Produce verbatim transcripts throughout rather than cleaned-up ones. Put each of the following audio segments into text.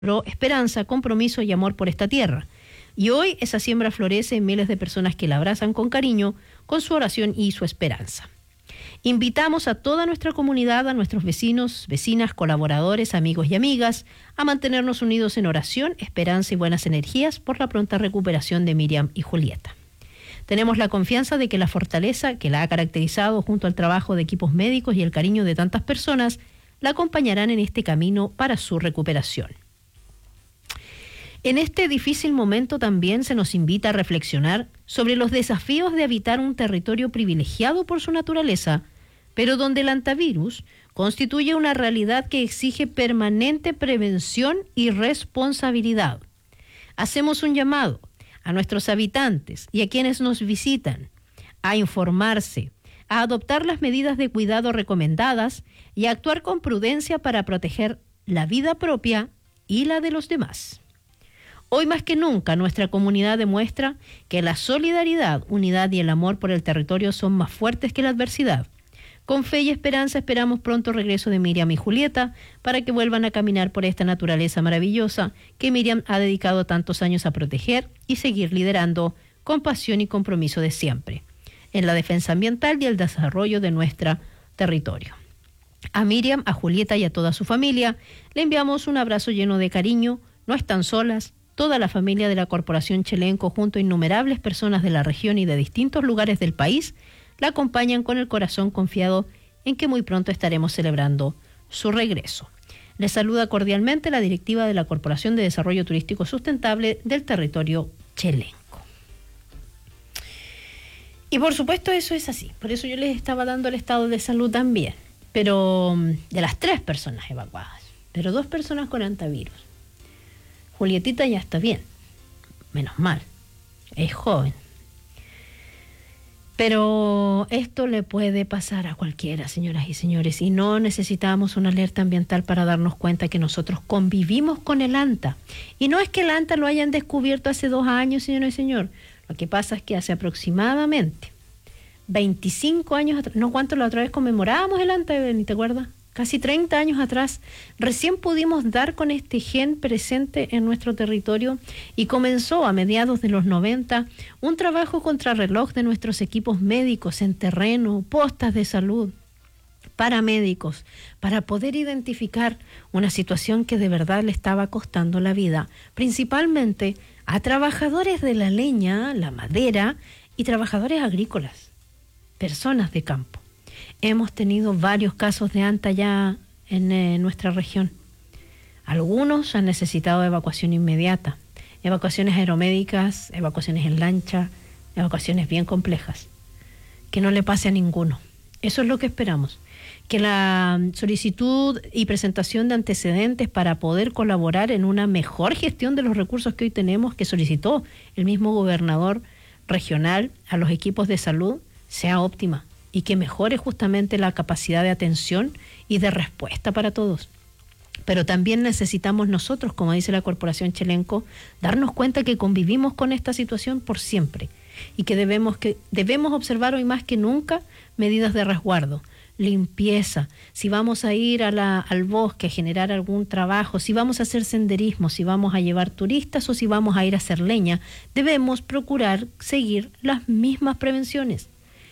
esperanza, compromiso y amor por esta tierra. Y hoy esa siembra florece en miles de personas que la abrazan con cariño, con su oración y su esperanza. Invitamos a toda nuestra comunidad, a nuestros vecinos, vecinas, colaboradores, amigos y amigas, a mantenernos unidos en oración, esperanza y buenas energías por la pronta recuperación de Miriam y Julieta. Tenemos la confianza de que la fortaleza que la ha caracterizado junto al trabajo de equipos médicos y el cariño de tantas personas la acompañarán en este camino para su recuperación. En este difícil momento también se nos invita a reflexionar sobre los desafíos de habitar un territorio privilegiado por su naturaleza, pero donde el hantavirus constituye una realidad que exige permanente prevención y responsabilidad. Hacemos un llamado a nuestros habitantes y a quienes nos visitan a informarse, a adoptar las medidas de cuidado recomendadas y a actuar con prudencia para proteger la vida propia y la de los demás. Hoy más que nunca nuestra comunidad demuestra que la solidaridad, unidad y el amor por el territorio son más fuertes que la adversidad. Con fe y esperanza esperamos pronto regreso de Miriam y Julieta para que vuelvan a caminar por esta naturaleza maravillosa que Miriam ha dedicado tantos años a proteger y seguir liderando con pasión y compromiso de siempre en la defensa ambiental y el desarrollo de nuestro territorio. A Miriam, a Julieta y a toda su familia le enviamos un abrazo lleno de cariño. No están solas. Toda la familia de la Corporación Chelenco, junto a innumerables personas de la región y de distintos lugares del país, la acompañan con el corazón confiado en que muy pronto estaremos celebrando su regreso. Les saluda cordialmente la directiva de la Corporación de Desarrollo Turístico Sustentable del territorio chelenco. Y por supuesto eso es así, por eso yo les estaba dando el estado de salud también, pero de las tres personas evacuadas, pero dos personas con hantavirus. Julietita ya está bien, menos mal, es joven. Pero esto le puede pasar a cualquiera, señoras y señores, y no necesitamos una alerta ambiental para darnos cuenta que nosotros convivimos con el anta. Y no es que el anta lo hayan descubierto hace dos años, señora y señor. Lo que pasa es que hace aproximadamente veinticinco años atrás, no cuánto la otra vez conmemorábamos el anta, ¿ni te acuerdas? Casi treinta años atrás, recién pudimos dar con este gen presente en nuestro territorio y comenzó a mediados de los noventa un trabajo contrarreloj de nuestros equipos médicos en terreno, postas de salud, paramédicos, para poder identificar una situación que de verdad le estaba costando la vida, principalmente a trabajadores de la leña, la madera y trabajadores agrícolas, personas de campo. Hemos tenido varios casos de anta ya en eh, nuestra región. Algunos han necesitado evacuación inmediata, evacuaciones aeromédicas, evacuaciones en lancha, evacuaciones bien complejas. Que no le pase a ninguno. Eso es lo que esperamos. Que la solicitud y presentación de antecedentes para poder colaborar en una mejor gestión de los recursos que hoy tenemos, que solicitó el mismo gobernador regional a los equipos de salud, sea óptima y que mejore justamente la capacidad de atención y de respuesta para todos. Pero también necesitamos nosotros, como dice la Corporación Chelenco, darnos cuenta que convivimos con esta situación por siempre y que debemos, que debemos observar hoy más que nunca medidas de resguardo, limpieza, si vamos a ir a la, al bosque a generar algún trabajo, si vamos a hacer senderismo, si vamos a llevar turistas o si vamos a ir a hacer leña, debemos procurar seguir las mismas prevenciones.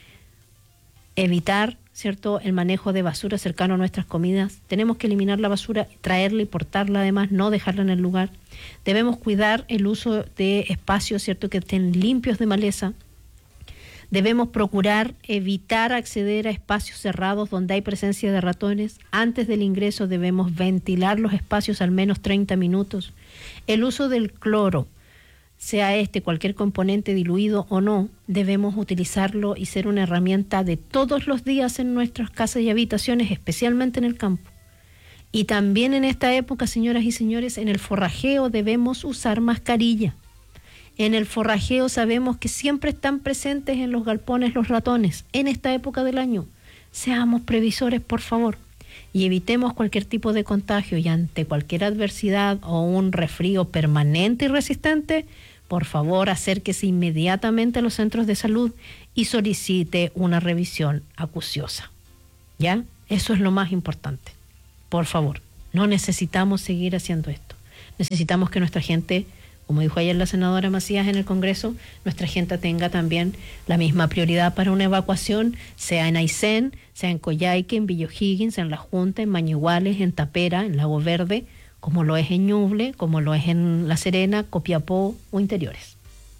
Evitar, ¿cierto?, el manejo de basura cercano a nuestras comidas. Tenemos que eliminar la basura, traerla y portarla además, no dejarla en el lugar. Debemos cuidar el uso de espacios, ¿cierto?, que estén limpios de maleza. Debemos procurar evitar acceder a espacios cerrados donde hay presencia de ratones. Antes del ingreso debemos ventilar los espacios al menos treinta minutos. El uso del cloro, sea este cualquier componente diluido o no, debemos utilizarlo y ser una herramienta de todos los días en nuestras casas y habitaciones, especialmente en el campo. Y también en esta época, señoras y señores, en el forrajeo debemos usar mascarilla. En el forrajeo sabemos que siempre están presentes en los galpones los ratones en esta época del año. Seamos previsores, por favor, y evitemos cualquier tipo de contagio, y ante cualquier adversidad o un resfrío permanente y resistente, por favor, acérquese inmediatamente a los centros de salud y solicite una revisión acuciosa. ¿Ya? Eso es lo más importante. Por favor, no necesitamos seguir haciendo esto. Necesitamos que nuestra gente, como dijo ayer la senadora Macías en el Congreso, nuestra gente tenga también la misma prioridad para una evacuación, sea en Aysén, sea en Coyhaique, en Villa O'Higgins, en La Junta, en Mañiguales, en Tapera, en Lago Verde, como lo es en Ñuble, como lo es en La Serena, Copiapó o Interiores.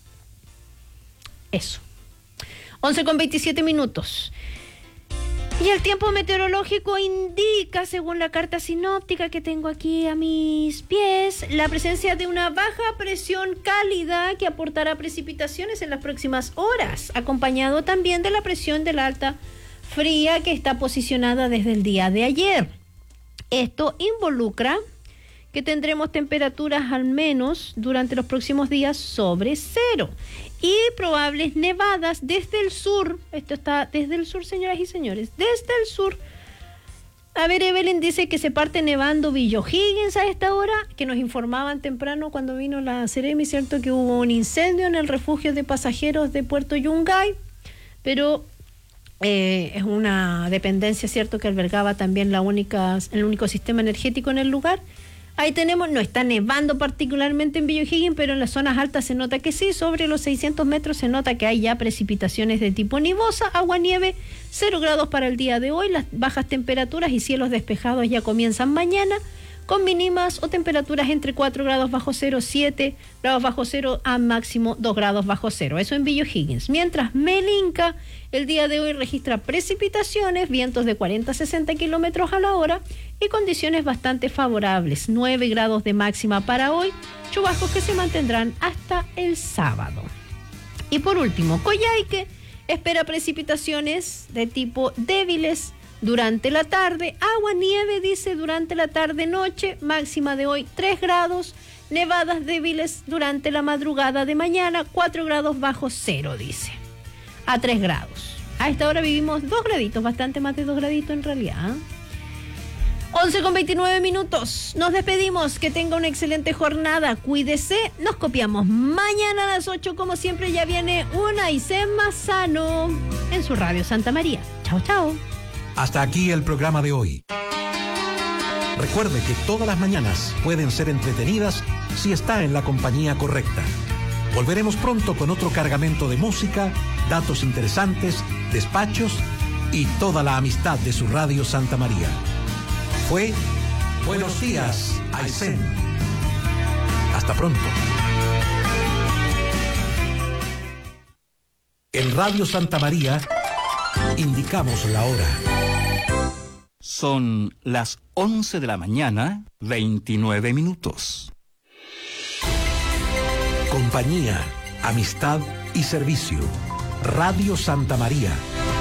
Eso. once con veintisiete minutos. Y el tiempo meteorológico indica, según la carta sinóptica que tengo aquí a mis pies, la presencia de una baja presión cálida que aportará precipitaciones en las próximas horas, acompañado también de la presión de la alta fría que está posicionada desde el día de ayer. Esto involucra que tendremos temperaturas al menos durante los próximos días sobre cero y probables nevadas desde el sur. Esto está desde el sur, señoras y señores, desde el sur. A ver, Evelyn dice que se parte nevando Villa O'Higgins a esta hora, que nos informaban temprano cuando vino la Seremi, ¿cierto? Que hubo un incendio en el refugio de pasajeros de Puerto Yungay, pero eh, es una dependencia, ¿cierto?, que albergaba también la única, el único sistema energético en el lugar. Ahí tenemos, no está nevando particularmente en Villa O'Higgins, pero en las zonas altas se nota que sí. Sobre los seiscientos metros se nota que hay ya precipitaciones de tipo nivosa, agua-nieve, cero grados para el día de hoy. Las bajas temperaturas y cielos despejados ya comienzan mañana, con mínimas o temperaturas entre cuatro grados bajo cero, siete grados bajo cero a máximo dos grados bajo cero. Eso en Villa O'Higgins. Mientras Melinca el día de hoy registra precipitaciones, vientos de cuarenta a sesenta kilómetros a la hora y condiciones bastante favorables. nueve grados de máxima para hoy, chubascos que se mantendrán hasta el sábado. Y por último, Coyhaique espera precipitaciones de tipo débiles durante la tarde, agua, nieve, dice, durante la tarde-noche, máxima de hoy tres grados, nevadas débiles durante la madrugada de mañana, cuatro grados bajo cero, dice, a tres grados. A esta hora vivimos dos graditos, bastante más de dos graditos en realidad. once con veintinueve minutos, nos despedimos, que tenga una excelente jornada, cuídese, nos copiamos mañana a las ocho, como siempre ya viene una Aysén Mazano en su Radio Santa María. Chao, chao. Hasta aquí el programa de hoy. Recuerde que todas las mañanas pueden ser entretenidas si está en la compañía correcta. Volveremos pronto con otro cargamento de música, datos interesantes, despachos y toda la amistad de su Radio Santa María. Fue Buenos Días, Aysén. Hasta pronto. En Radio Santa María indicamos la hora. Son las once de la mañana, veintinueve minutos. Compañía, amistad y servicio. Radio Santa María.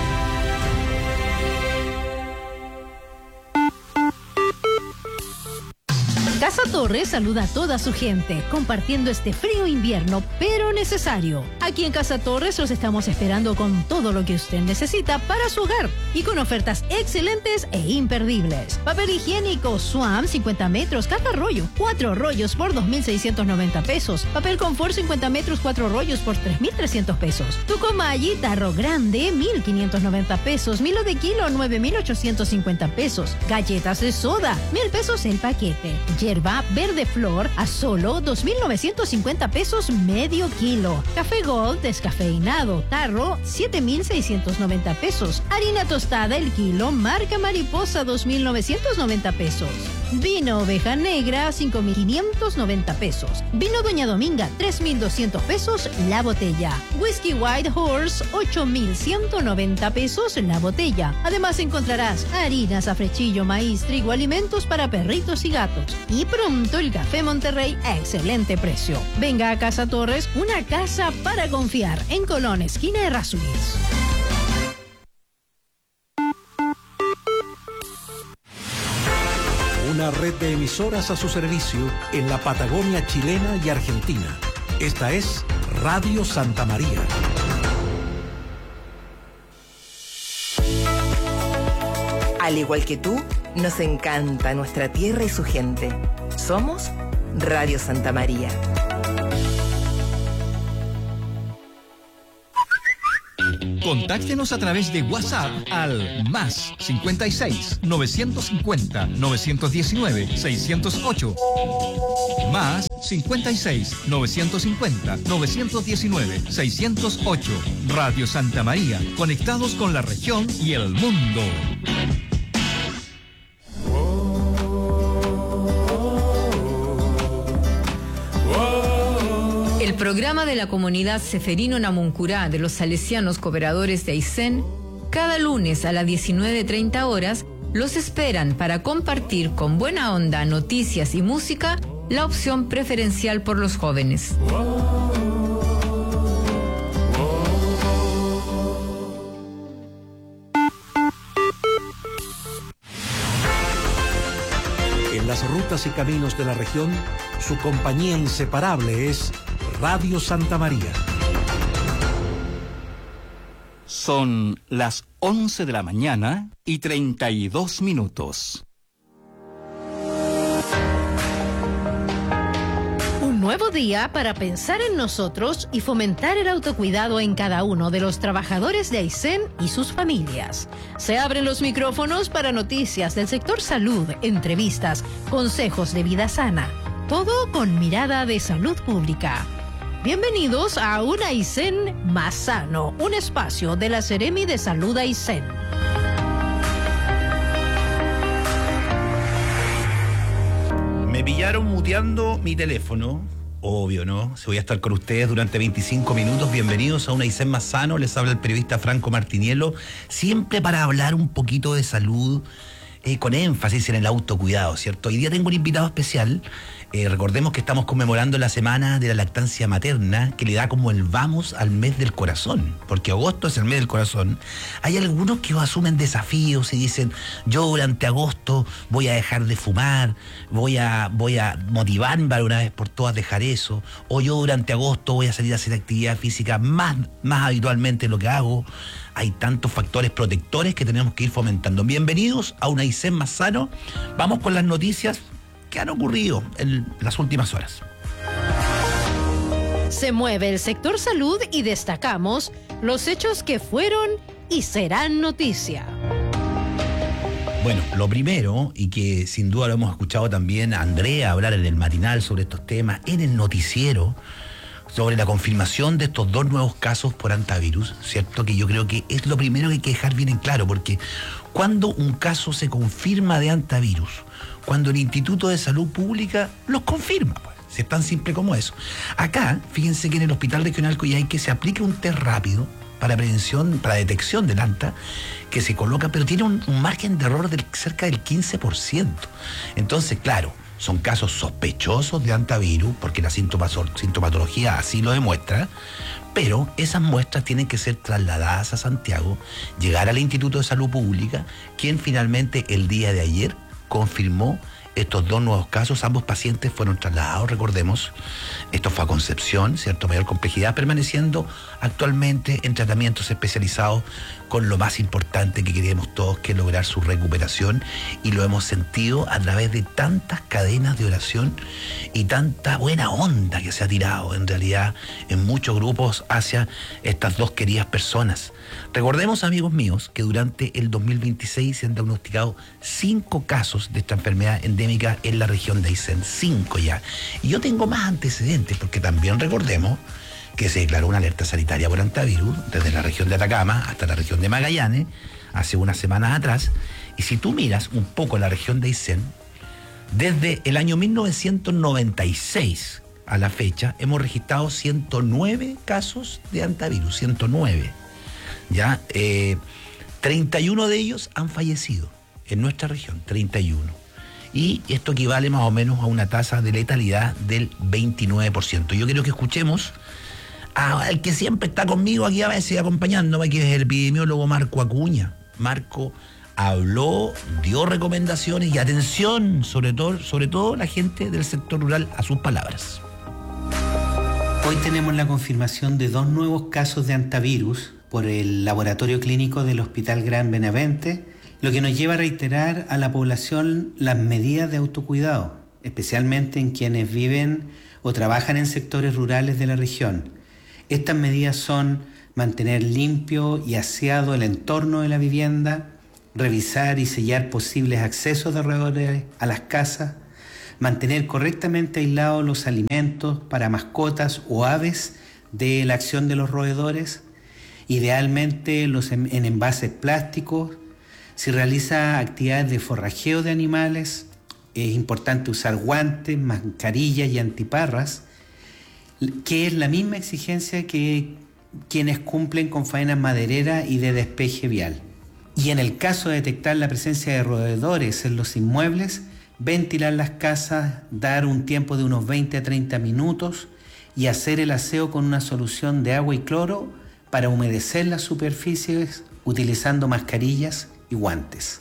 Casa Torres saluda a toda su gente, compartiendo este frío invierno, pero necesario. Aquí en Casa Torres los estamos esperando con todo lo que usted necesita para su hogar y con ofertas excelentes e imperdibles. Papel higiénico Swam cincuenta metros, cada rollo, cuatro rollos por dos mil seiscientos noventa pesos. Papel Confort cincuenta metros, cuatro rollos por tres mil trescientos pesos. Tucumay tarro grande, mil quinientos noventa pesos. Milo de kilo, nueve mil ochocientos cincuenta pesos. Galletas de soda, mil pesos el paquete. Hierba verde flor a solo dos mil novecientos cincuenta pesos medio kilo. Café Gold descafeinado tarro siete mil seiscientos noventa pesos. Harina tostada el kilo marca Mariposa dos mil novecientos noventa pesos. Vino Oveja Negra cinco mil quinientos noventa pesos. Vino Doña Dominga tres mil doscientos pesos la botella. Whisky White Horse ocho mil ciento noventa pesos la botella. Además encontrarás harinas, afrechillo, maíz, trigo, alimentos para perritos y gatos. Y pronto el Café Monterrey a excelente precio. Venga a Casa Torres, una casa para confiar, en Colón, esquina de Rasulis. Una red de emisoras a su servicio en la Patagonia chilena y argentina. Esta es Radio Santa María. Al igual que tú, nos encanta nuestra tierra y su gente. Somos Radio Santa María. Contáctenos a través de WhatsApp al más cincuenta y seis, novecientos cincuenta, novecientos diecinueve, seiscientos ocho. Más cincuenta y seis, novecientos cincuenta, novecientos diecinueve, seiscientos ocho. Radio Santa María, conectados con la región y el mundo. El programa de la comunidad Seferino Namuncurá de los Salesianos Cooperadores de Aysén, cada lunes a las diecinueve treinta horas, los esperan para compartir con buena onda noticias y música, la opción preferencial por los jóvenes. En las rutas y caminos de la región, su compañía inseparable es Radio Santa María. Son las once de la mañana y treinta y dos minutos. Un nuevo día para pensar en nosotros y fomentar el autocuidado en cada uno de los trabajadores de Aysén y sus familias. Se abren los micrófonos para noticias del sector salud, entrevistas, consejos de vida sana. Todo con mirada de salud pública. Bienvenidos a un Aysén más sano, un espacio de la Seremi de Salud Aysén. Me pillaron muteando mi teléfono, obvio, ¿no? Si voy a estar con ustedes durante veinticinco minutos, bienvenidos a un Aysén más sano, les habla el periodista Franco Martiniello, siempre para hablar un poquito de salud, eh, con énfasis en el autocuidado, ¿cierto? Hoy día tengo un invitado especial. Eh, recordemos que estamos conmemorando la semana de la lactancia materna, que le da como el vamos al mes del corazón, porque agosto es el mes del corazón. Hay algunos que asumen desafíos y dicen, yo durante agosto voy a dejar de fumar, voy a, voy a motivarme para una vez por todas dejar eso, o yo durante agosto voy a salir a hacer actividad física más, más habitualmente de lo que hago. Hay tantos factores protectores que tenemos que ir fomentando. Bienvenidos a un Aysén más sano. Vamos con las noticias que han ocurrido en las últimas horas. Se mueve el sector salud y destacamos los hechos que fueron y serán noticia. Bueno, lo primero, y que sin duda lo hemos escuchado también a Andrea hablar en el matinal sobre estos temas, en el noticiero, sobre la confirmación de estos dos nuevos casos por hantavirus, ¿cierto? Que yo creo que es lo primero que hay que dejar bien en claro, porque cuando un caso se confirma de hantavirus, cuando el Instituto de Salud Pública los confirma, pues, si es tan simple como eso. Acá, fíjense que en el Hospital Regional Coyhaique se aplica un test rápido para prevención, para detección del anta, que se coloca, pero tiene un, un margen de error de cerca del quince por ciento. Entonces, claro, son casos sospechosos de hantavirus, porque la sintomatología así lo demuestra, pero esas muestras tienen que ser trasladadas a Santiago, llegar al Instituto de Salud Pública, quien finalmente el día de ayer confirmó estos dos nuevos casos. Ambos pacientes fueron trasladados, recordemos, esto fue a Concepción, ¿cierto? Mayor complejidad, permaneciendo actualmente en tratamientos especializados con lo más importante que queremos todos, que es lograr su recuperación, y lo hemos sentido a través de tantas cadenas de oración y tanta buena onda que se ha tirado en realidad en muchos grupos hacia estas dos queridas personas. Recordemos, amigos míos, que durante el dos mil veintiséis se han diagnosticado cinco casos de esta enfermedad endémica en la región de Aysén, cinco ya. Y yo tengo más antecedentes, porque también recordemos que se declaró una alerta sanitaria por hantavirus desde la región de Atacama hasta la región de Magallanes hace unas semanas atrás. Y si tú miras un poco la región de Aysén, desde el año mil novecientos noventa y seis a la fecha hemos registrado ciento nueve casos de hantavirus, ciento nueve. Ya, eh, treinta y uno de ellos han fallecido en nuestra región, treinta y uno. Y esto equivale más o menos a una tasa de letalidad del veintinueve por ciento. Yo quiero que escuchemos al que siempre está conmigo aquí a veces acompañándome, que es el epidemiólogo Marco Acuña. Marco habló, dio recomendaciones y atención, sobre todo, sobre todo la gente del sector rural, a sus palabras. Hoy tenemos la confirmación de dos nuevos casos de hantavirus por el laboratorio clínico del Hospital Gran Benavente, lo que nos lleva a reiterar a la población las medidas de autocuidado, especialmente en quienes viven o trabajan en sectores rurales de la región. Estas medidas son mantener limpio y aseado el entorno de la vivienda, revisar y sellar posibles accesos de roedores a las casas, mantener correctamente aislados los alimentos para mascotas o aves de la acción de los roedores, idealmente los en, en envases plásticos. Si realiza actividades de forrajeo de animales, es importante usar guantes, mascarillas y antiparras, que es la misma exigencia que quienes cumplen con faenas madereras y de despeje vial. Y en el caso de detectar la presencia de roedores en los inmuebles, ventilar las casas, dar un tiempo de unos veinte a treinta minutos y hacer el aseo con una solución de agua y cloro para humedecer las superficies utilizando mascarillas y guantes.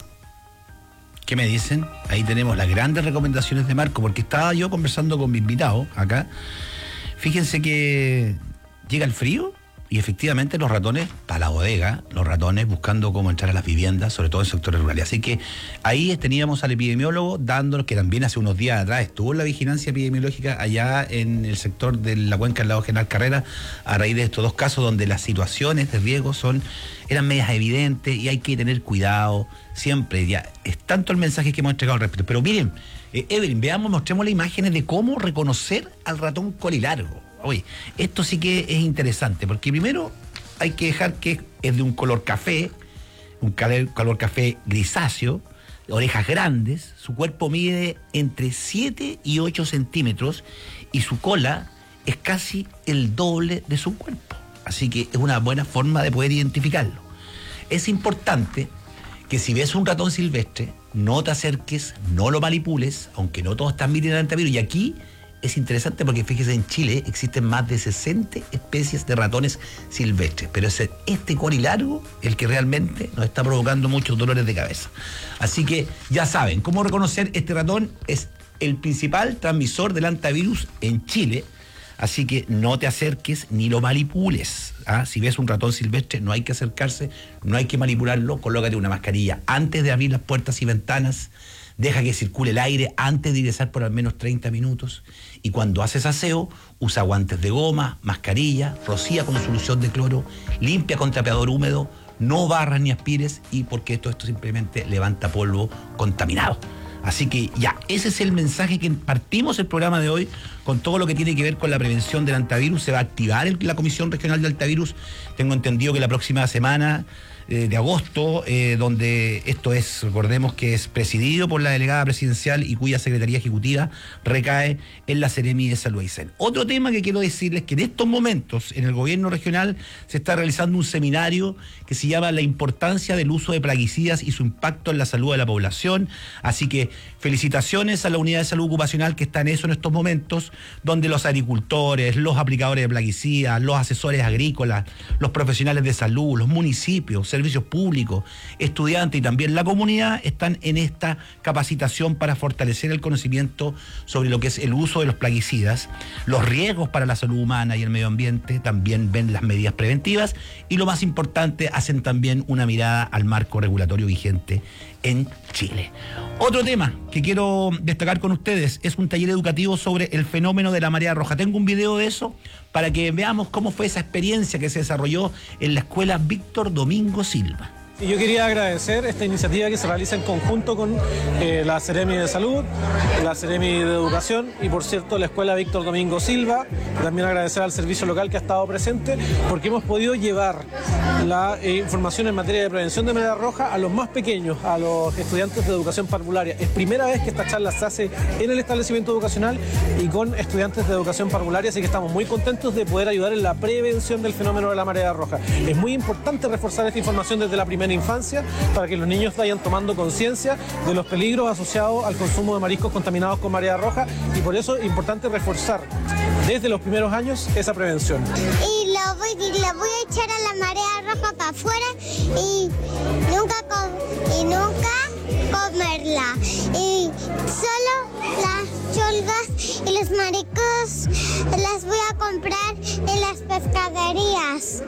¿Qué me dicen? Ahí tenemos las grandes recomendaciones de Marco, porque estaba yo conversando con mi invitado acá. Fíjense que llega el frío y efectivamente los ratones, para la bodega, los ratones buscando cómo entrar a las viviendas, sobre todo en sectores rurales. Así que ahí teníamos al epidemiólogo dándonos, que también hace unos días atrás estuvo en la vigilancia epidemiológica allá en el sector de la cuenca del lago General Carrera, a raíz de estos dos casos donde las situaciones de riesgo son, eran medias evidentes y hay que tener cuidado siempre. Ya es tanto el mensaje que hemos entregado al respecto. Pero miren, eh, Evelyn, veamos, mostremos las imágenes de cómo reconocer al ratón colilargo. Oye, esto sí que es interesante, porque primero hay que dejar que es de un color café, un color café grisáceo, orejas grandes, su cuerpo mide entre siete y ocho centímetros y su cola es casi el doble de su cuerpo. Así que es una buena forma de poder identificarlo. Es importante que si ves un ratón silvestre, no te acerques, no lo manipules, aunque no todos transmiten el antivirus. Y aquí es interesante porque fíjese, en Chile existen más de sesenta especies de ratones silvestres, pero es este colilargo el que realmente nos está provocando muchos dolores de cabeza. Así que ya saben, cómo reconocer este ratón. Es el principal transmisor del antivirus en Chile, así que no te acerques ni lo manipules. ¿Ah? Si ves un ratón silvestre, no hay que acercarse, no hay que manipularlo, colócate una mascarilla antes de abrir las puertas y ventanas. Deja que circule el aire antes de ingresar por al menos treinta minutos. Y cuando haces aseo, usa guantes de goma, mascarilla, rocía con solución de cloro, limpia con trapeador húmedo, no barras ni aspires, y porque esto, esto simplemente levanta polvo contaminado. Así que ya, ese es el mensaje que partimos el programa de hoy con todo lo que tiene que ver con la prevención del antivirus. Se va a activar el, la Comisión Regional de Antivirus. Tengo entendido que la próxima semana eh, de agosto, eh, donde esto es, recordemos que es presidido por la delegada presidencial y cuya Secretaría Ejecutiva recae en la Seremi de Salud Aysén. Otro tema que quiero decirles que en estos momentos en el gobierno regional se está realizando un seminario que se llama La importancia del uso de plaguicidas y su impacto en la salud de la población. Así que felicitaciones a la Unidad de Salud Ocupacional que está en eso en estos momentos, donde los agricultores, los aplicadores de plaguicidas, los asesores agrícolas, los profesionales de salud, los municipios, servicios públicos, estudiantes y también la comunidad están en esta capacitación para fortalecer el conocimiento sobre lo que es el uso de los plaguicidas, los riesgos para la salud humana y el medio ambiente. También ven las medidas preventivas y, lo más importante, hacen también una mirada al marco regulatorio vigente en Chile. Otro tema que quiero destacar con ustedes es un taller educativo sobre el fenómeno de la marea roja. Tengo un video de eso para que veamos cómo fue esa experiencia que se desarrolló en la escuela Víctor Domingo Silva. Y yo quería agradecer esta iniciativa que se realiza en conjunto con eh, la Seremi de Salud, la Seremi de Educación y, por cierto, la Escuela Víctor Domingo Silva. También agradecer al servicio local que ha estado presente, porque hemos podido llevar la eh, información en materia de prevención de marea roja a los más pequeños, a los estudiantes de educación parvularia. Es primera vez que esta charla se hace en el establecimiento educacional y con estudiantes de educación parvularia, así que estamos muy contentos de poder ayudar en la prevención del fenómeno de la marea roja. Es muy importante reforzar esta información desde la primera infancia para que los niños vayan tomando conciencia de los peligros asociados al consumo de mariscos contaminados con marea roja, y por eso es importante reforzar desde los primeros años esa prevención. Y lo voy, lo voy a echar a la marea roja para afuera y nunca, y nunca comerla. Y solo las cholgas y los mariscos las voy a comprar en las pescaderías.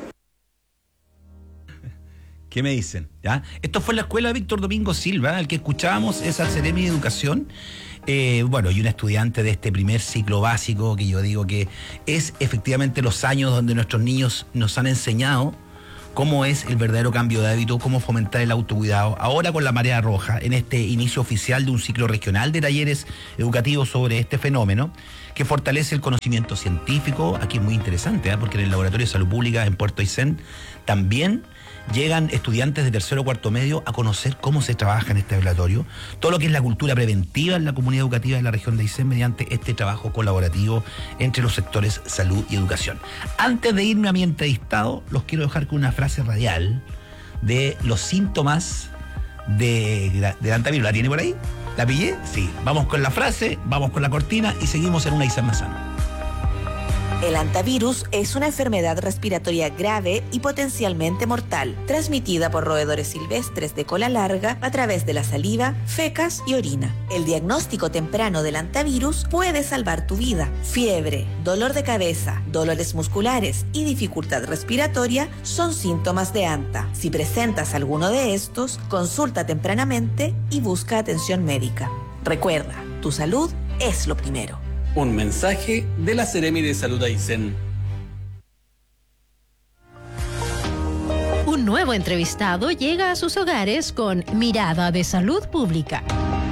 ¿Qué me dicen? ¿Ya? Esto fue la escuela Víctor Domingo Silva, el que escuchábamos es al Seremi de Educación, Eh, bueno, y una estudiante de este primer ciclo básico, que yo digo que es efectivamente los años donde nuestros niños nos han enseñado cómo es el verdadero cambio de hábito, cómo fomentar el autocuidado. Ahora con la Marea Roja, en este inicio oficial de un ciclo regional de talleres educativos sobre este fenómeno, que fortalece el conocimiento científico. Aquí es muy interesante, ¿eh? Porque en el Laboratorio de Salud Pública en Puerto Aysén también llegan estudiantes de tercero o cuarto medio a conocer cómo se trabaja en este laboratorio, todo lo que es la cultura preventiva en la comunidad educativa de la región de Aysén mediante este trabajo colaborativo entre los sectores salud y educación. Antes de irme a mi entrevistado, los quiero dejar con una frase radial de los síntomas de, de antivirus. ¿La tiene por ahí? ¿La pillé? Sí. Vamos con la frase, vamos con la cortina y seguimos en una Aysén más sano. El hantavirus es una enfermedad respiratoria grave y potencialmente mortal, transmitida por roedores silvestres de cola larga a través de la saliva, fecas y orina. El diagnóstico temprano del hantavirus puede salvar tu vida. Fiebre, dolor de cabeza, dolores musculares y dificultad respiratoria son síntomas de hanta. Si presentas alguno de estos, consulta tempranamente y busca atención médica. Recuerda, tu salud es lo primero. Un mensaje de la Seremi de Salud Aysén. Un nuevo entrevistado llega a sus hogares con Mirada de Salud Pública.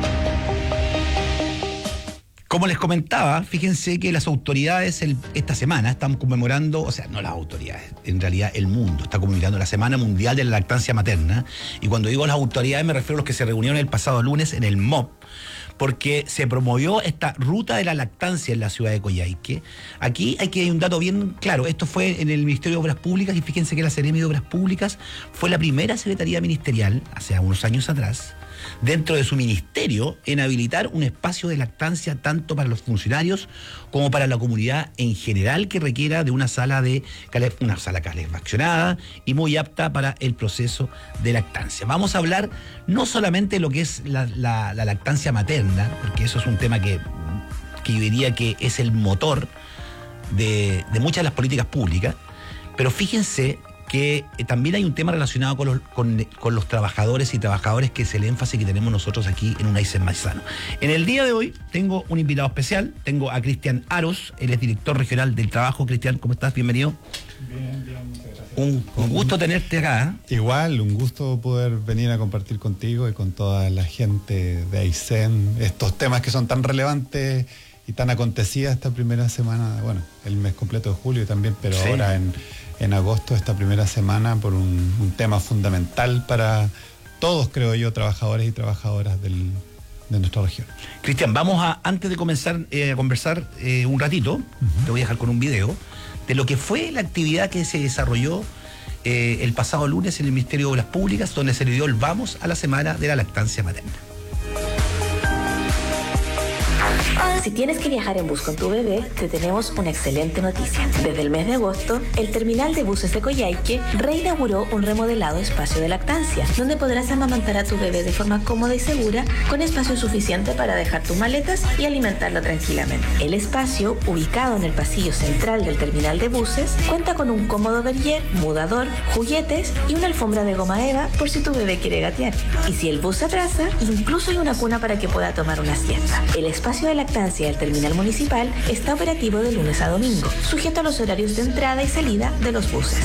Como les comentaba, fíjense que las autoridades el, esta semana están conmemorando, o sea, no las autoridades, en realidad el mundo está conmemorando la Semana Mundial de la Lactancia Materna. Y cuando digo las autoridades me refiero a los que se reunieron el pasado lunes en el M O P, porque se promovió esta ruta de la lactancia en la ciudad de Coyhaique. Aquí hay que hay un dato bien claro. Esto fue en el Ministerio de Obras Públicas y fíjense que la Seremi de Obras Públicas fue la primera secretaría ministerial, hace unos años atrás, dentro de su ministerio, en habilitar un espacio de lactancia tanto para los funcionarios como para la comunidad en general que requiera de una sala de una sala calefaccionada y muy apta para el proceso de lactancia. Vamos a hablar no solamente de lo que es la, la, la lactancia materna, porque eso es un tema que, que yo diría que es el motor de, de muchas de las políticas públicas, pero fíjense que eh, también hay un tema relacionado con los, con, con los trabajadores y trabajadoras, que es el énfasis que tenemos nosotros aquí en un Aysén más sano. En el día de hoy tengo un invitado especial, tengo a Cristian Aros, él es director regional del trabajo. Cristian, ¿cómo estás? Bienvenido. Bien, bien, muchas gracias. Un, un gusto tenerte acá. Igual, un gusto poder venir a compartir contigo y con toda la gente de Aysén estos temas que son tan relevantes y tan acontecidas esta primera semana, bueno, el mes completo de julio también, pero sí, ahora en... en agosto, esta primera semana, por un, un tema fundamental para todos, creo yo, trabajadores y trabajadoras del, de nuestra región. Cristian, vamos a, antes de comenzar eh, a conversar eh, un ratito, uh-huh. te voy a dejar con un video de lo que fue la actividad que se desarrolló eh, el pasado lunes en el Ministerio de Obras Públicas, donde se le dio el vamos a la Semana de la Lactancia Materna. Si tienes que viajar en bus con tu bebé, te tenemos una excelente noticia. Desde el mes de agosto, el terminal de buses de Coyhaique reinauguró un remodelado espacio de lactancia, donde podrás amamantar a tu bebé de forma cómoda y segura, con espacio suficiente para dejar tus maletas y alimentarlo tranquilamente. El espacio, ubicado en el pasillo central del terminal de buses, cuenta con un cómodo berrier, mudador, juguetes y una alfombra de goma eva por si tu bebé quiere gatear. Y si el bus se atrasa, incluso hay una cuna para que pueda tomar una siesta. El espacio de lactancia del terminal municipal está operativo de lunes a domingo, sujeto a los horarios de entrada y salida de los buses.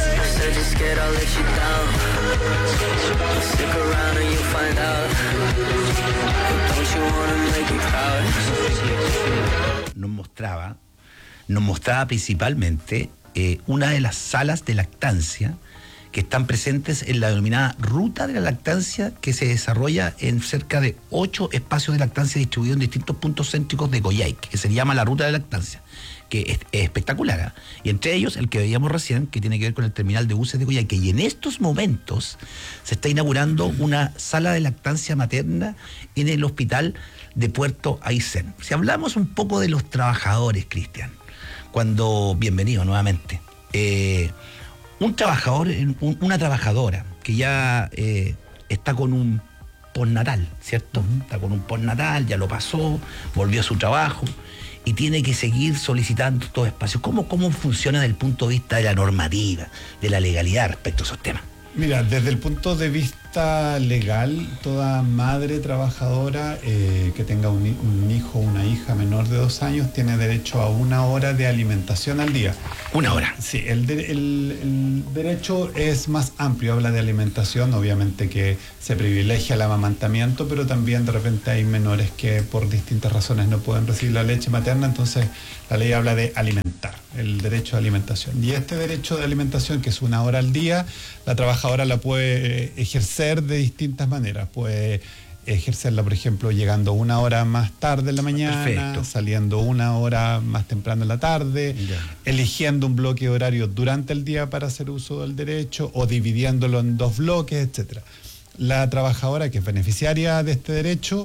Nos mostraba, nos mostraba principalmente eh, una de las salas de lactancia que están presentes en la denominada Ruta de la Lactancia, que se desarrolla en cerca de ocho espacios de lactancia distribuidos en distintos puntos céntricos de Coyhaique, que se llama la Ruta de la Lactancia, que es, es espectacular, ¿eh? Y entre ellos el que veíamos recién, que tiene que ver con el terminal de buses de Coyhaique. Y en estos momentos se está inaugurando una sala de lactancia materna en el hospital de Puerto Aysén. Si hablamos un poco de los trabajadores, Cristian, cuando, bienvenido nuevamente, eh, un trabajador, un, una trabajadora que ya eh, está con un postnatal, ¿cierto? Uh-huh. Está con un postnatal, ya lo pasó, volvió a su trabajo y tiene que seguir solicitando estos espacios. ¿Cómo, cómo funciona desde el punto de vista de la normativa, de la legalidad respecto a esos temas? Mira, desde el punto de vista legal, toda madre trabajadora eh, que tenga un, un hijo o una hija menor de dos años tiene derecho a una hora de alimentación al día. ¿Una hora? Sí, el, de, el, el derecho es más amplio, habla de alimentación, obviamente que se privilegia el amamantamiento, pero también de repente hay menores que por distintas razones no pueden recibir la leche materna, entonces la ley habla de alimentar, el derecho a alimentación. Y este derecho de alimentación, que es una hora al día, la trabajadora la puede ejercer de distintas maneras. Puede ejercerla, por ejemplo, llegando una hora más tarde en la mañana, perfecto, saliendo una hora más temprano en la tarde, ya, eligiendo un bloque horario durante el día para hacer uso del derecho o dividiéndolo en dos bloques, etcétera. La trabajadora que es beneficiaria de este derecho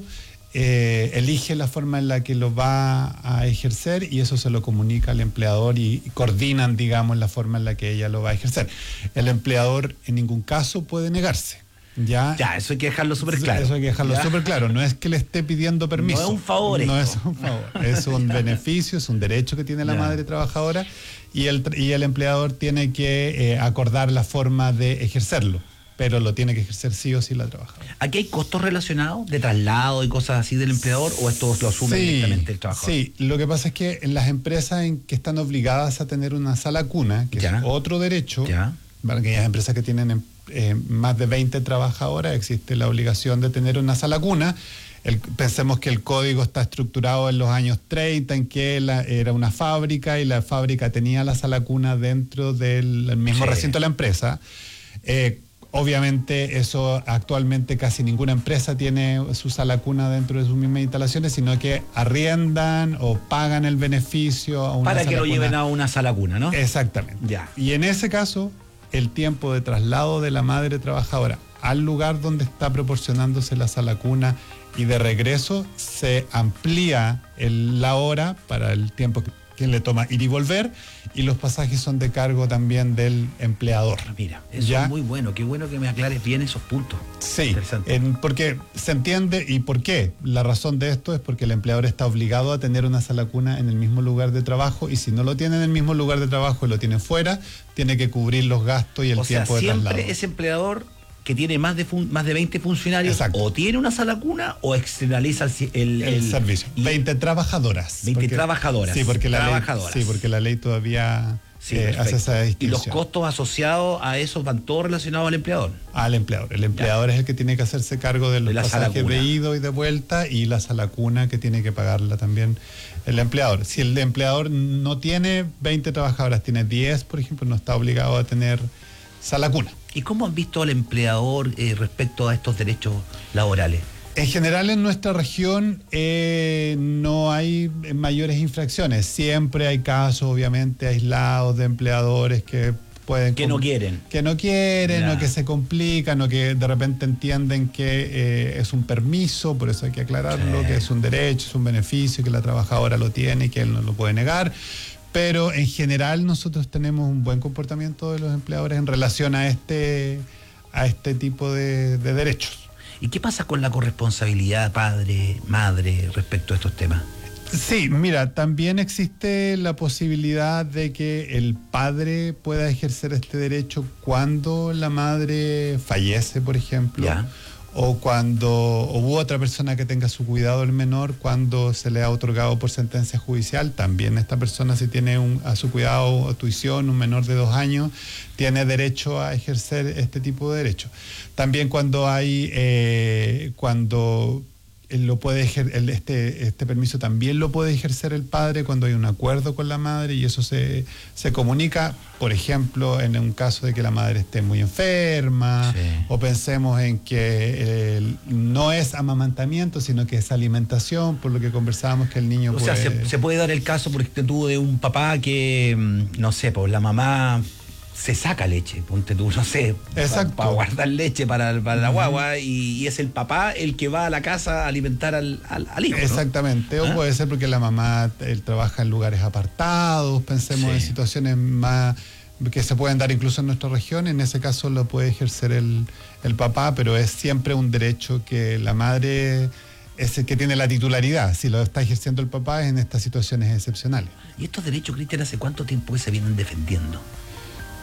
eh, elige la forma en la que lo va a ejercer y eso se lo comunica al empleador y, y coordinan, digamos, la forma en la que ella lo va a ejercer. El empleador en ningún caso puede negarse. Ya, ya, eso hay que dejarlo súper claro. Eso hay que dejarlo súper claro. No es que le esté pidiendo permiso. No es un favor. No esto. es un favor. Es un beneficio, es un derecho que tiene la ya. madre trabajadora y el, y el empleador tiene que eh, acordar la forma de ejercerlo. Pero lo tiene que ejercer sí o sí la trabajadora. ¿Aquí hay costos relacionados de traslado y cosas así del empleador o esto lo asume sí, directamente el trabajador? Sí, lo que pasa es que en las empresas en que están obligadas a tener una sala cuna, que ya. es otro derecho, ya. para aquellas empresas que tienen eh, más de veinte trabajadoras, existe la obligación de tener una sala cuna. El, pensemos que el código está estructurado en los años treinta, en que la, era una fábrica y la fábrica tenía la sala cuna dentro del mismo sí. recinto de la empresa. Eh, Obviamente eso actualmente casi ninguna empresa tiene su sala cuna dentro de sus mismas instalaciones, sino que arriendan o pagan el beneficio a una para sala que lo cuna. lleven a una sala cuna, ¿no? Exactamente. Ya. Y en ese caso, el tiempo de traslado de la madre trabajadora al lugar donde está proporcionándose la sala cuna y de regreso se amplía el, la hora para el tiempo que que le toma ir y volver, y los pasajes son de cargo también del empleador. Mira, eso ¿ya? es muy bueno, qué bueno que me aclares bien esos puntos. Sí, en, porque se entiende, y por qué. La razón de esto es porque el empleador está obligado a tener una sala cuna en el mismo lugar de trabajo, y si no lo tiene en el mismo lugar de trabajo y lo tiene fuera, tiene que cubrir los gastos y el o tiempo sea, de traslado. Siempre ese empleador que tiene más de fun, más de veinte funcionarios, exacto, o tiene una sala cuna o externaliza el, el, el, el servicio. veinte trabajadoras. veinte porque, trabajadoras. Sí, porque la trabajadoras. ley, sí, porque la ley todavía sí, eh, hace esa distinción. Y los costos asociados a eso van todos relacionados al empleador. Al empleador. El empleador ya. es el que tiene que hacerse cargo de los de pasajes de ida y de vuelta, y la sala cuna que tiene que pagarla también el empleador. Si el empleador no tiene veinte trabajadoras, tiene diez, por ejemplo, no está obligado a tener sala cuna. ¿Y cómo han visto al empleador eh, respecto a estos derechos laborales? En general en nuestra región eh, no hay mayores infracciones. Siempre hay casos, obviamente, aislados de empleadores que pueden... Que no quieren. Que no quieren, nah. o que se complican, o que de repente entienden que eh, es un permiso, por eso hay que aclararlo, sí. que es un derecho, es un beneficio, que la trabajadora lo tiene y que él no lo puede negar. Pero en general nosotros tenemos un buen comportamiento de los empleadores en relación a este, a este tipo de, de derechos. ¿Y qué pasa con la corresponsabilidad padre, madre respecto a estos temas? Sí, mira, también existe la posibilidad de que el padre pueda ejercer este derecho cuando la madre fallece, por ejemplo. Ya. O cuando o hubo otra persona que tenga su cuidado del menor cuando se le ha otorgado por sentencia judicial. También esta persona, si tiene un, a su cuidado o tuición un menor de dos años, tiene derecho a ejercer este tipo de derechos. También cuando hay eh, cuando él lo puede ejer- el, este, este permiso también lo puede ejercer el padre cuando hay un acuerdo con la madre y eso se, se comunica, por ejemplo, en un caso de que la madre esté muy enferma, sí. o pensemos en que eh, no es amamantamiento, sino que es alimentación, por lo que conversábamos que el niño o puede... sea, se, se puede dar el caso, por ejemplo, de un papá que, no sé, pues la mamá... se saca leche, ponte tú, no sé, para pa guardar leche para, para la guagua, y, y es el papá el que va a la casa a alimentar al, al, al hijo, ¿no? Exactamente, ¿Ah? o puede ser porque la mamá él trabaja en lugares apartados, pensemos sí. en situaciones más que se pueden dar incluso en nuestra región, en ese caso lo puede ejercer el, el papá, pero es siempre un derecho que la madre es el que tiene la titularidad. Si lo está ejerciendo el papá es en estas situaciones excepcionales. ¿Y estos derechos, Cristian, hace cuánto tiempo que se vienen defendiendo?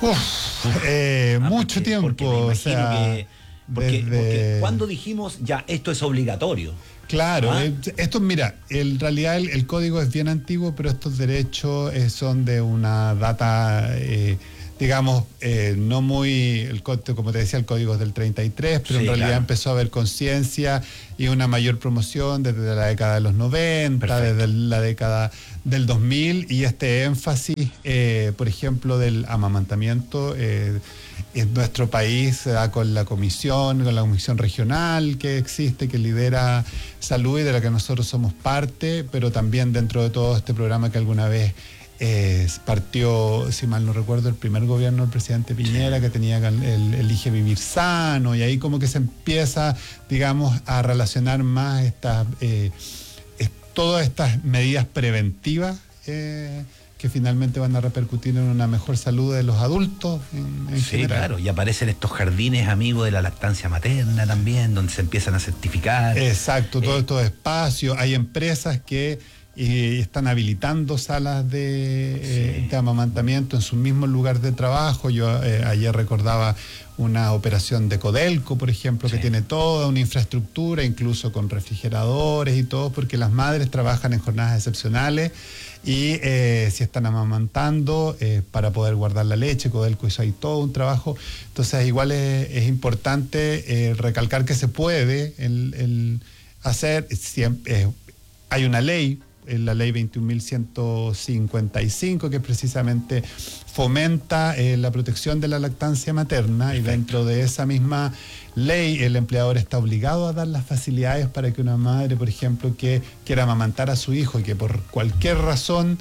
Uf, eh, Ah, mucho porque- tiempo. porque me o imagino sea, que- porque, desde- porque cuando dijimos ya esto es obligatorio. Claro, ¿Ah? eh, esto, mira, en realidad el, el código es bien antiguo, pero estos derechos eh, son de una data, eh, digamos, eh, no muy, el código, como te decía, el código es del treinta y tres, pero Sí, en realidad claro. empezó a haber conciencia y una mayor promoción desde la década de los noventa, Perfecto. desde la década del dos mil, y este énfasis, eh, por ejemplo, del amamantamiento, eh, en nuestro país se da con la comisión, con la comisión regional que existe, que lidera salud y de la que nosotros somos parte, pero también dentro de todo este programa que alguna vez eh, partió, si mal no recuerdo, el primer gobierno del presidente Piñera, que tenía el, el Elige Vivir Sano, y ahí como que se empieza, digamos, a relacionar más estas, eh, es- todas estas medidas preventivas eh, que finalmente van a repercutir en una mejor salud de los adultos en, en Sí, general. claro, y aparecen estos jardines amigos de la lactancia materna también, donde se empiezan a certificar. Exacto, todos Eh, estos espacios. Hay empresas que eh, están habilitando salas de, eh, Sí. de amamantamiento en su mismo lugar de trabajo. Yo eh, ayer recordaba una operación de Codelco, por ejemplo, que Sí. tiene toda una infraestructura, incluso con refrigeradores y todo, porque las madres trabajan en jornadas excepcionales y eh, si están amamantando eh, para poder guardar la leche. Codelco hizo ahí todo un trabajo. Entonces igual es, es importante eh, recalcar que se puede el, el hacer, siempre, eh, hay una ley, eh, la ley veintiún mil ciento cincuenta y cinco, que precisamente fomenta eh, la protección de la lactancia materna. Perfecto. Y dentro de esa misma ley el empleador está obligado a dar las facilidades para que una madre, por ejemplo, que quiera amamantar a su hijo y que por cualquier razón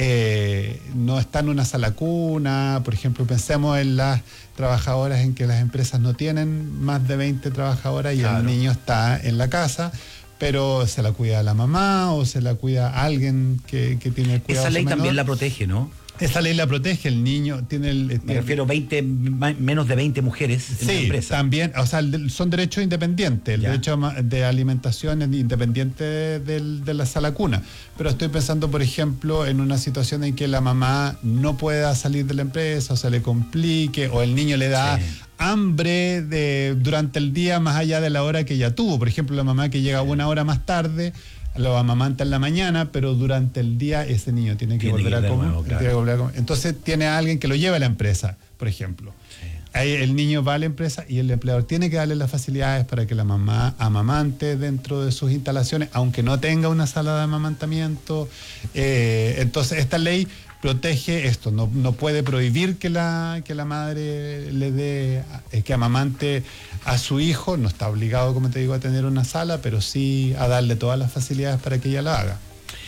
eh, no está en una sala cuna, por ejemplo, pensemos en las trabajadoras en que las empresas no tienen más de veinte trabajadoras y Claro. el niño está en la casa, pero se la cuida la mamá o se la cuida alguien que, que tiene el cuidado Esa de ley su también la menor. protege, ¿no? Esa ley la protege, el niño tiene el... Me tiene- refiero a veinte, ma- menos de veinte mujeres en la Sí, empresa. también, o sea, el- son derechos independientes. El Ya. derecho a ma- de alimentación es independiente de, del- de la sala cuna. Pero estoy pensando, por ejemplo, en una situación en que la mamá no pueda salir de la empresa, o se le complique, o el niño le da Sí. hambre de, durante el día más allá de la hora que ya tuvo. Por ejemplo, la mamá que llega una hora más tarde, lo amamanta en la mañana, pero durante el día ese niño tiene que Tiene volver que ir a de comer. nuevo, claro. tiene que volver a comer. Entonces tiene a alguien que lo lleva a la empresa, por ejemplo. Ahí el niño va a la empresa y el empleador tiene que darle las facilidades para que la mamá amamante dentro de sus instalaciones, aunque no tenga una sala de amamantamiento. Eh, entonces esta ley protege esto, no, no puede prohibir que la, que la madre le dé, eh, que amamante a su hijo, no está obligado, como te digo, a tener una sala, pero sí a darle todas las facilidades para que ella la haga.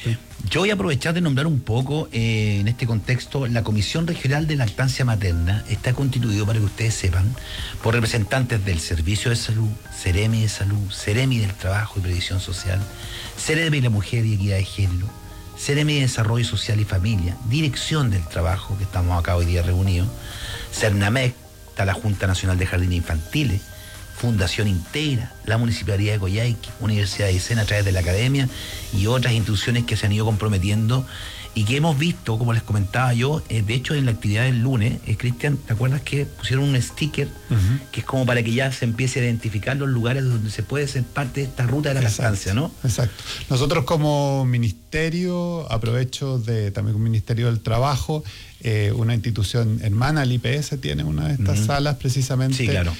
Yo voy a aprovechar de nombrar un poco eh, en este contexto, la Comisión Regional de Lactancia Materna está constituido, para que ustedes sepan, por representantes del Servicio de Salud, Ceremi de Salud, Ceremi del Trabajo y Previsión Social, Ceremi de la Mujer y Equidad de Género, Ceremi de Desarrollo Social y Familia, Dirección del Trabajo, que estamos acá hoy día reunidos, Cernamec, está la Junta Nacional de Jardines Infantiles, Fundación Integra, la Municipalidad de Coyhaique, Universidad de Aysén a través de la Academia y otras instituciones que se han ido comprometiendo y que hemos visto, como les comentaba yo, eh, de hecho en la actividad del lunes, eh, Cristian, ¿te acuerdas que pusieron un sticker Uh-huh. que es como para que ya se empiece a identificar los lugares donde se puede ser parte de esta ruta de la lactancia, ¿no? Exacto. Nosotros como ministerio, aprovecho de también como Ministerio del Trabajo, eh, una institución hermana, el I P S, tiene una de estas Ujú. salas precisamente. Sí, claro.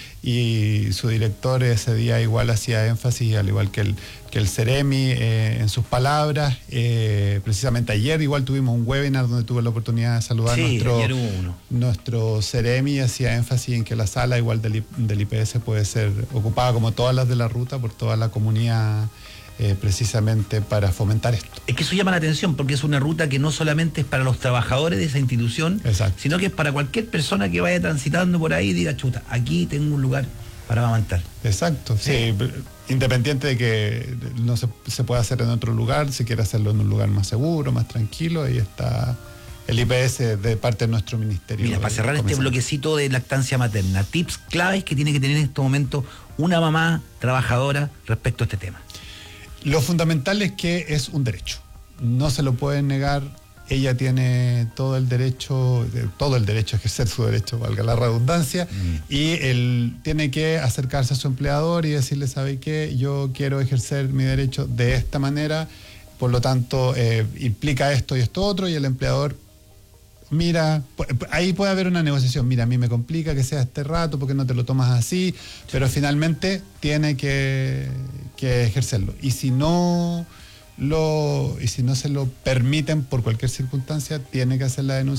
Y su director ese día igual hacía énfasis, al igual que el, que el Ceremi, eh, en sus palabras. Eh, precisamente ayer igual tuvimos un webinar donde tuve la oportunidad de saludar Sí, a nuestro, ayer hubo uno. nuestro Ceremi, hacía énfasis en que la sala igual del, I- del I P S puede ser ocupada como todas las de la ruta por toda la comunidad, eh, precisamente para fomentar esto. Es que eso llama la atención porque es una ruta que no solamente es para los trabajadores de esa institución, Exacto. sino que es para cualquier persona que vaya transitando por ahí y diga, chuta, aquí tengo un lugar para amamantar. Exacto, sí. Independiente de que no se, se pueda hacer en otro lugar, si quiere hacerlo en un lugar más seguro, más tranquilo, ahí está el I P S de parte de nuestro ministerio. Mira, para cerrar este Comenzamos. bloquecito de lactancia materna, tips claves que tiene que tener en este momento una mamá trabajadora respecto a este tema. Lo fundamental es que es un derecho. No se lo pueden negar ella tiene todo el derecho, todo el derecho a ejercer su derecho, valga la redundancia, mm. y él tiene que acercarse a su empleador y decirle, ¿sabe qué? Yo quiero ejercer mi derecho de esta manera, por lo tanto, eh, implica esto y esto otro, y el empleador mira, ahí puede haber una negociación, mira, a mí me complica que sea este rato, porque no te lo tomas así, pero finalmente tiene que, que ejercerlo. Y si no... Lo, y si no se lo permiten por cualquier circunstancia, tiene que hacer la denuncia